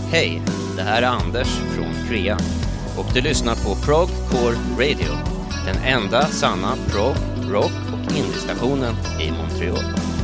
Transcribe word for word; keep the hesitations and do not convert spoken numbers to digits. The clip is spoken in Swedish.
Hej, det här är Anders från Krea och du lyssnar på Prog Core Radio, den enda sanna prog, rock och indiestationen i Montreal.